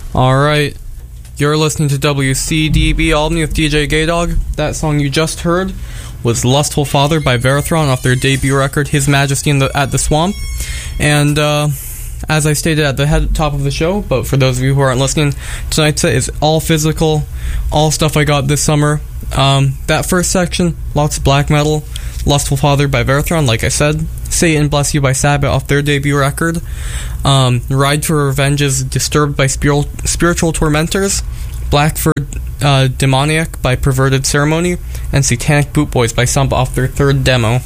Alright, you're listening to WCDB Albany with DJ Gaydog. That song you just heard was Lustful Father by Verathron off their debut record, His Majesty at the Swamp. And as I stated at the top of the show, but for those of you who aren't listening, tonight's set is all physical, all stuff I got this summer. That first section, lots of black metal, Lustful Father by Verathron, like I said. Satan Bless You by Sabbath off their debut record. Ride for Revenge's Disturbed by Spiritual Tormentors. Blackford Demoniac by Perverted Ceremony. And Satanic Boot Boys by Sump off their third demo.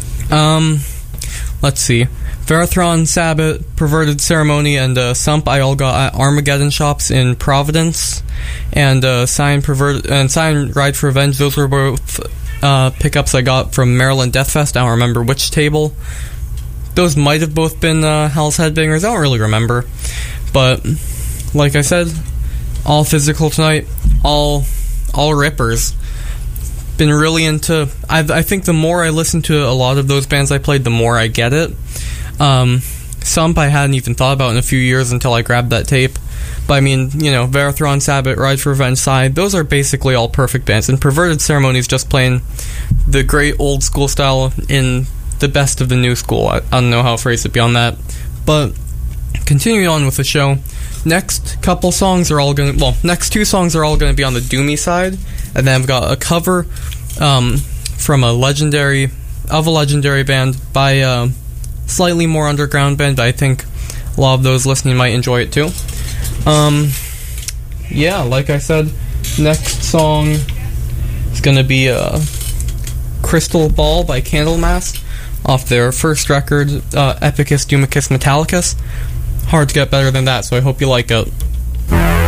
Let's see. Verathron, Sabbath, Perverted Ceremony, and Sump I all got at Armageddon shops in Providence. And Sign Ride for Revenge, those were both pickups I got from Maryland Deathfest. I don't remember which table. Those might have both been Hell's Headbangers. I don't really remember. But, like I said, all physical tonight. All rippers. Been really into... I think the more I listen to a lot of those bands I played, the more I get it. Sump I hadn't even thought about in a few years until I grabbed that tape. But I mean, Verathron, Sabbath, Ride for Revenge, Side, those are basically all perfect bands. And Perverted Ceremony is just playing the great old school style in the best of the new school. I don't know how to phrase it beyond that. But continuing on with the show, next two songs are all going to be on the doomy side. And then I've got a cover from a legendary band by a slightly more underground band, but I think a lot of those listening might enjoy it too. Like I said, next song is going to be Crystal Ball by Candlemass off their first record, Epicus Dumicus Metallicus. Hard to get better than that, so I hope you like it.